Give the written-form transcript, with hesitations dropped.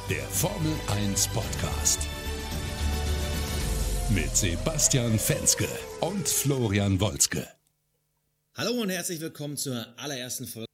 der Formel 1 Podcast. Mit Sebastian Fenske und Florian Wolzke. Hallo und herzlich willkommen zur allerersten Folge